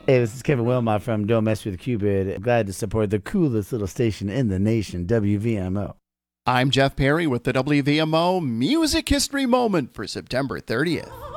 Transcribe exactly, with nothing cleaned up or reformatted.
Hey, this is Kevin Wilmot from Don't Mess with Cupid. I'm glad to support the coolest little station in the nation, W V M O. I'm Jeff Perry with the W V M O Music History Moment for September thirtieth.